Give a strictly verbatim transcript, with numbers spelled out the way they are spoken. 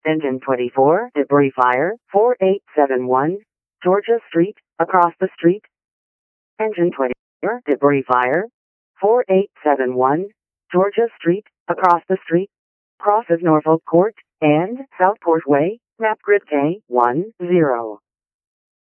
Engine twenty-four, debris fire, four eight seven one, Georgia Street, across the street. Engine twenty-four, debris fire, four eight seven one, Georgia Street, across the street. Crosses Norfolk Court and Southport Way, map grid K one zero.